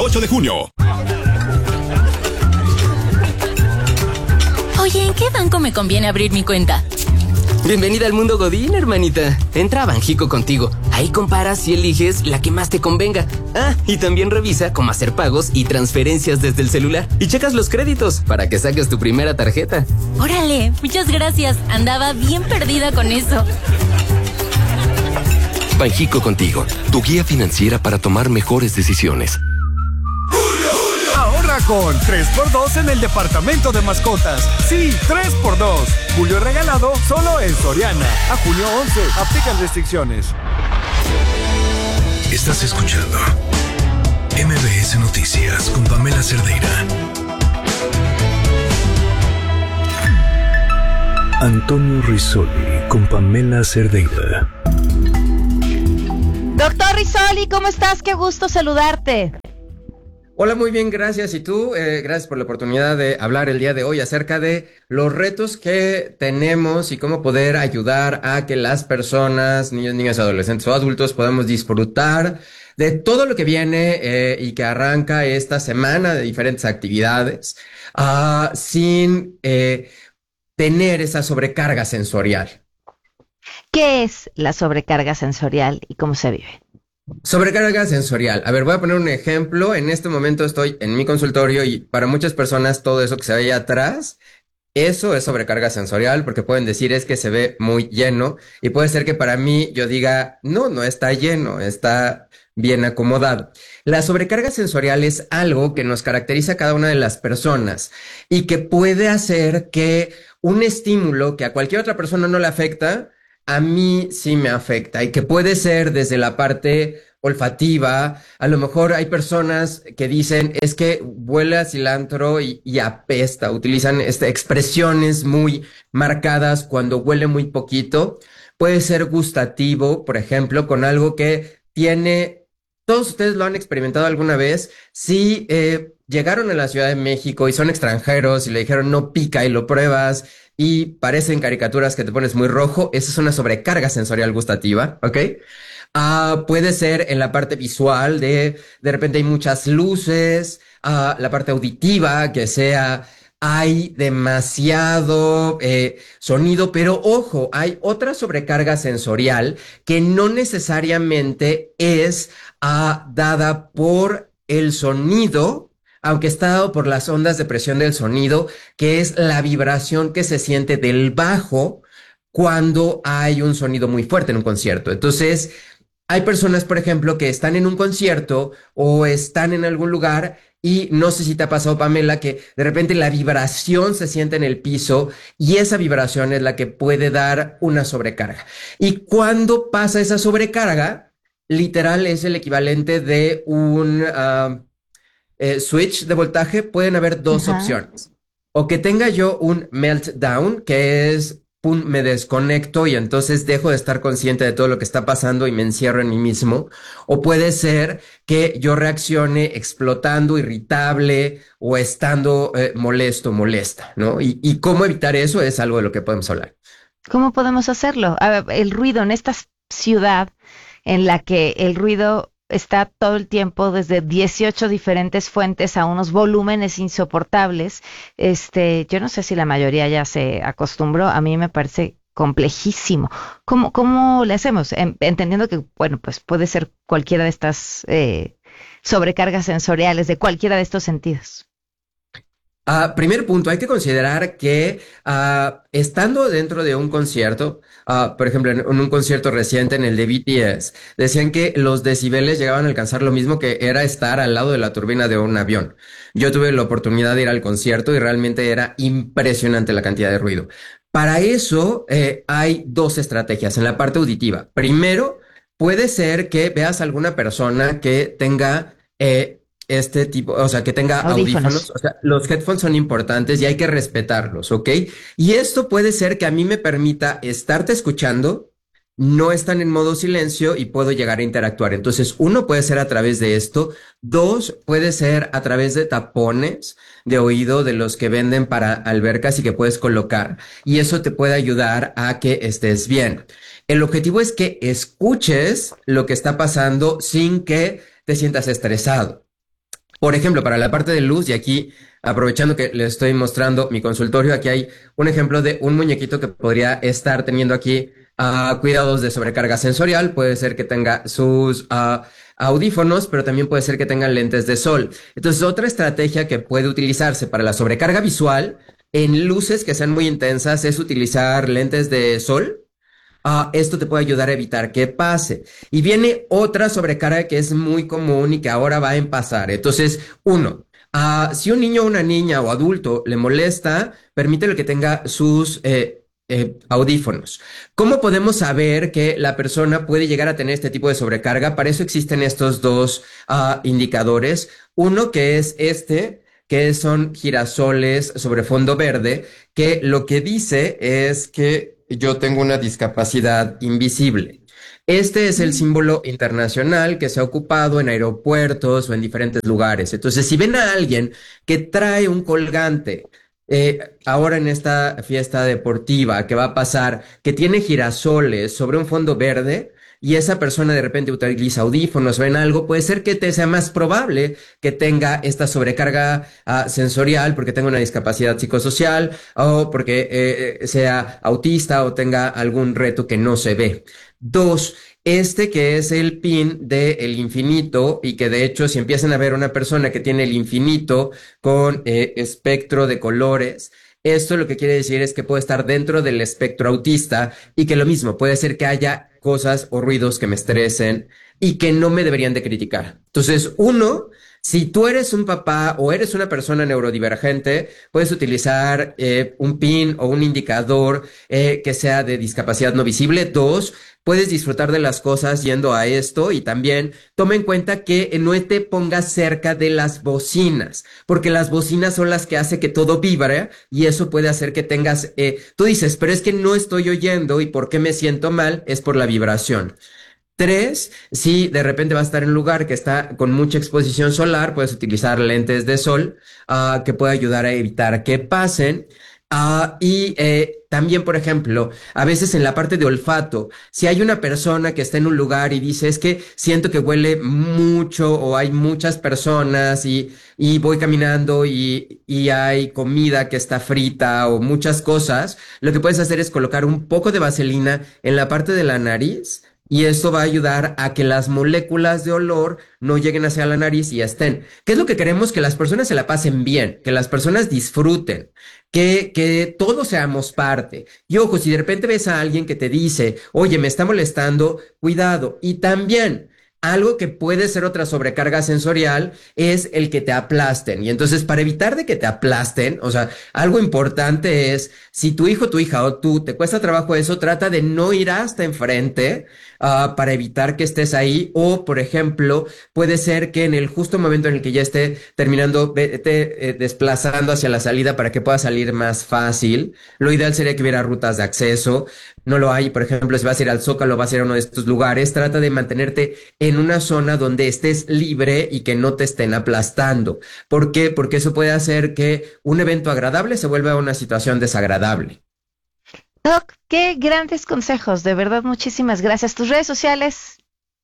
8 de junio. Oye, ¿en qué banco me conviene abrir mi cuenta? Bienvenida al mundo Godín, hermanita. Entra a Banjico Contigo. Ahí comparas y eliges la que más te convenga. Ah, y también revisa cómo hacer pagos y transferencias desde el celular. Y checas los créditos para que saques tu primera tarjeta. Órale, muchas gracias. Andaba bien perdida con eso. Banjico Contigo, tu guía financiera para tomar mejores decisiones. Ahorra con 3x2 en el departamento de mascotas. Sí, 3x2. Julio regalado solo en Soriana. A junio 11. Aplican restricciones. Estás escuchando MBS Noticias con Pamela Cerdeira. Antonio Risoli con Pamela Cerdeira. Doctor Risoli, ¿cómo estás? Qué gusto saludarte. Hola, muy bien, gracias. ¿Y tú? Gracias por la oportunidad de hablar el día de hoy acerca de los retos que tenemos y cómo poder ayudar a que las personas, niños, niñas, adolescentes o adultos podamos disfrutar de todo lo que viene y que arranca esta semana de diferentes actividades sin tener esa sobrecarga sensorial. ¿Qué es la sobrecarga sensorial y cómo se vive? Sobrecarga sensorial. A ver, voy a poner un ejemplo. En este momento estoy en mi consultorio y para muchas personas todo eso que se ve ahí atrás, eso es sobrecarga sensorial porque pueden decir es que se ve muy lleno y puede ser que para mí yo diga no está lleno, está bien acomodado. La sobrecarga sensorial es algo que nos caracteriza a cada una de las personas y que puede hacer que un estímulo que a cualquier otra persona no le afecta, a mí sí me afecta y que puede ser desde la parte olfativa. A lo mejor hay personas que dicen es que huele a cilantro y apesta, utilizan expresiones muy marcadas cuando huele muy poquito. Puede ser gustativo, por ejemplo, con algo que tiene, todos ustedes lo han experimentado alguna vez, si llegaron a la Ciudad de México y son extranjeros y le dijeron no pica y lo pruebas y parecen caricaturas que te pones muy rojo, esa es una sobrecarga sensorial gustativa, ¿ok? Puede ser en la parte visual de repente hay muchas luces, la parte auditiva, que sea, hay demasiado sonido, pero ojo, hay otra sobrecarga sensorial que no necesariamente es dada por el sonido, aunque está dado por las ondas de presión del sonido, que es la vibración que se siente del bajo cuando hay un sonido muy fuerte en un concierto. Entonces, hay personas, por ejemplo, que están en un concierto o están en algún lugar y no sé si te ha pasado, Pamela, que de repente la vibración se siente en el piso y esa vibración es la que puede dar una sobrecarga. Y cuando pasa esa sobrecarga, literal es el equivalente de un switch de voltaje. Pueden haber dos opciones. O que tenga yo un meltdown, que es pum, me desconecto y entonces dejo de estar consciente de todo lo que está pasando y me encierro en mí mismo. O puede ser que yo reaccione explotando, irritable o estando molesta, ¿no? Y cómo evitar eso es algo de lo que podemos hablar. ¿Cómo podemos hacerlo? A ver, el ruido en esta ciudad en la que el ruido está todo el tiempo desde 18 diferentes fuentes a unos volúmenes insoportables. Yo no sé si la mayoría ya se acostumbró, a mí me parece complejísimo. ¿Cómo le hacemos? Entendiendo que, bueno, pues puede ser cualquiera de estas sobrecargas sensoriales, de cualquiera de estos sentidos. Primer punto, hay que considerar que estando dentro de un concierto, por ejemplo, en un concierto reciente en el de BTS, decían que los decibeles llegaban a alcanzar lo mismo que era estar al lado de la turbina de un avión. Yo tuve la oportunidad de ir al concierto y realmente era impresionante la cantidad de ruido. Para eso hay dos estrategias en la parte auditiva. Primero, puede ser que veas a alguna persona que tenga este tipo, o sea, que tenga audífonos. O sea, los headphones son importantes y hay que respetarlos, ¿ok? Y esto puede ser que a mí me permita estarte escuchando, no están en modo silencio y puedo llegar a interactuar. Entonces, uno puede ser a través de esto. Dos, puede ser a través de tapones de oído de los que venden para albercas y que puedes colocar. Y eso te puede ayudar a que estés bien. El objetivo es que escuches lo que está pasando sin que te sientas estresado. Por ejemplo, para la parte de luz, y aquí aprovechando que les estoy mostrando mi consultorio, aquí hay un ejemplo de un muñequito que podría estar teniendo aquí cuidados de sobrecarga sensorial. Puede ser que tenga sus audífonos, pero también puede ser que tenga lentes de sol. Entonces, otra estrategia que puede utilizarse para la sobrecarga visual en luces que sean muy intensas es utilizar lentes de sol. Esto te puede ayudar a evitar que pase. Y viene otra sobrecarga que es muy común y que ahora va a pasar. Entonces, si un niño o una niña o adulto le molesta, permítele que tenga sus audífonos. ¿Cómo podemos saber que la persona puede llegar a tener este tipo de sobrecarga? Para eso existen estos dos indicadores. Uno que es que son girasoles sobre fondo verde, que lo que dice es que yo tengo una discapacidad invisible. Este es el símbolo internacional que se ha ocupado en aeropuertos o en diferentes lugares. Entonces, si ven a alguien que trae un colgante, ahora en esta fiesta deportiva que va a pasar, que tiene girasoles sobre un fondo verde, y esa persona de repente utiliza audífonos o en algo, puede ser que te sea más probable que tenga esta sobrecarga sensorial porque tenga una discapacidad psicosocial o porque sea autista o tenga algún reto que no se ve. 2, que es el pin del infinito, y que de hecho si empiezan a ver una persona que tiene el infinito con espectro de colores, esto lo que quiere decir es que puede estar dentro del espectro autista, y que lo mismo puede ser que haya cosas o ruidos que me estresen y que no me deberían de criticar. Entonces, si tú eres un papá o eres una persona neurodivergente, puedes utilizar un pin o un indicador que sea de discapacidad no visible. 2, puedes disfrutar de las cosas yendo a esto, y también toma en cuenta que no te pongas cerca de las bocinas, porque las bocinas son las que hacen que todo vibre, y eso puede hacer que tengas, tú dices, pero es que no estoy oyendo, ¿y por qué me siento mal? Es por la vibración. 3, si de repente vas a estar en un lugar que está con mucha exposición solar, puedes utilizar lentes de sol que puede ayudar a evitar que pasen. También, por ejemplo, a veces en la parte de olfato, si hay una persona que está en un lugar y dice, es que siento que huele mucho o hay muchas personas y voy caminando y hay comida que está frita o muchas cosas, lo que puedes hacer es colocar un poco de vaselina en la parte de la nariz, y esto va a ayudar a que las moléculas de olor no lleguen hacia la nariz y estén. ¿Qué es lo que queremos? Que las personas se la pasen bien, que las personas disfruten, que todos seamos parte. Y ojo, si de repente ves a alguien que te dice, oye, me está molestando, cuidado. Y también, algo que puede ser otra sobrecarga sensorial es el que te aplasten. Y entonces, para evitar de que te aplasten, o sea, algo importante es, si tu hijo, tu hija o tú te cuesta trabajo eso, trata de no ir hasta enfrente para evitar que estés ahí. O, por ejemplo, puede ser que en el justo momento en el que ya esté terminando, vete desplazando hacia la salida para que pueda salir más fácil. Lo ideal sería que hubiera rutas de acceso. No lo hay. Por ejemplo, si vas a ir al Zócalo, vas a ir a uno de estos lugares, trata de mantenerte en una zona donde estés libre y que no te estén aplastando. ¿Por qué? Porque eso puede hacer que un evento agradable se vuelva una situación desagradable. Doc, qué grandes consejos, de verdad, muchísimas gracias. ¿Tus redes sociales?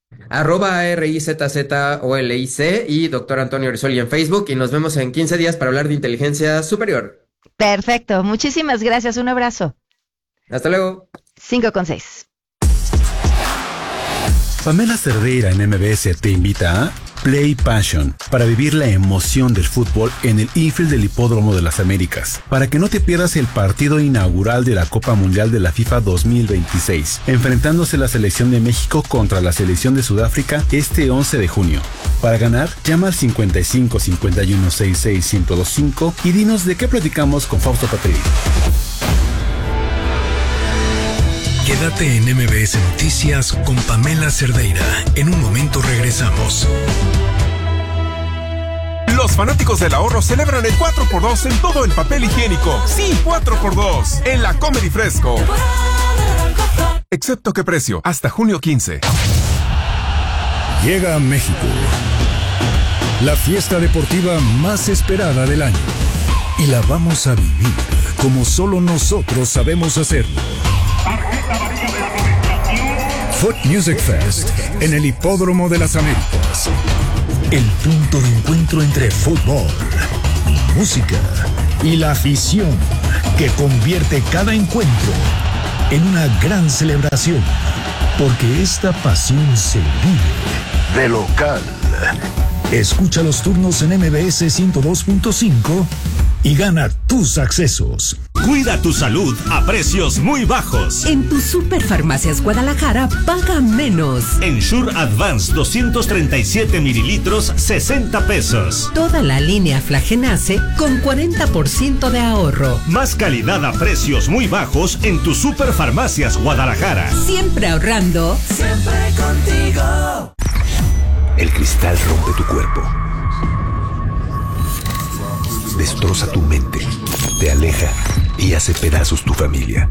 @RIZZOLIC y Dr. Antonio Risoli en Facebook, y nos vemos en 15 días para hablar de inteligencia superior. Perfecto, muchísimas gracias, un abrazo. Hasta luego. 5:6. Pamela Cerdeira en MBS te invita a Play Passion, para vivir la emoción del fútbol en el infield del Hipódromo de las Américas, para que no te pierdas el partido inaugural de la Copa Mundial de la FIFA 2026, enfrentándose la selección de México contra la selección de Sudáfrica este 11 de junio. Para ganar, llama al 55 51 66 1025 y dinos de qué platicamos con Fausto Patri. Quédate en MBS Noticias con Pamela Cerdeira. En un momento regresamos. Los fanáticos del ahorro celebran el 4x2 en todo el papel higiénico. Sí, 4x2 en la Comedy Fresco. Excepto qué precio, hasta junio 15. Llega a México la fiesta deportiva más esperada del año. Y la vamos a vivir como solo nosotros sabemos hacerlo. Foot Music Fest en el Hipódromo de las Américas. El punto de encuentro entre fútbol, música y la afición que convierte cada encuentro en una gran celebración. Porque esta pasión se vive de local. Escucha los turnos en MBS 102.5 y gana tus accesos. Cuida tu salud a precios muy bajos. En tu Superfarmacias Guadalajara paga menos. Ensure Advance 237 mililitros, 60 pesos. Toda la línea Flagenace con 40% de ahorro. Más calidad a precios muy bajos en tu Superfarmacias Guadalajara. Siempre ahorrando. Siempre contigo. El cristal rompe tu cuerpo. Destroza tu mente, te aleja y hace pedazos tu familia.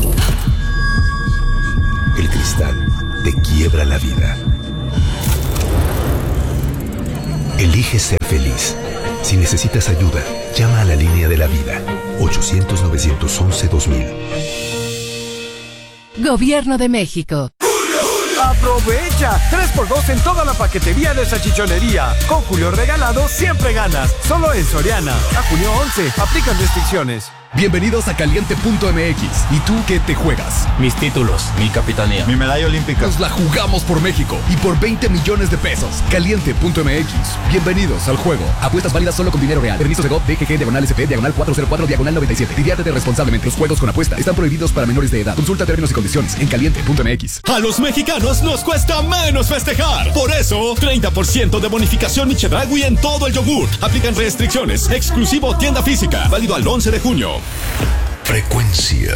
El cristal te quiebra la vida. Elige ser feliz. Si necesitas ayuda, llama a la línea de la vida. 800-911-2000. Gobierno de México. ¡Aprovecha! 3x2 en toda la paquetería de salchichonería. Con Julio Regalado siempre ganas. Solo en Soriana. A junio 11. Aplican restricciones. Bienvenidos a Caliente.mx. ¿Y tú qué te juegas? Mis títulos, mi capitanía, mi medalla olímpica. Nos la jugamos por México y por 20 millones de pesos. Caliente.mx. Bienvenidos al juego. Apuestas válidas solo con dinero real. Permisos de GOV, DGG, /SP, /404, /97. Diviértete responsablemente. Los juegos con apuesta están prohibidos para menores de edad. Consulta términos y condiciones en Caliente.mx. A los mexicanos nos cuesta menos festejar. Por eso, 30% de bonificación Chedraui en todo el yogur. Aplican restricciones. Exclusivo tienda física. Válido al 11 de junio. Frecuencia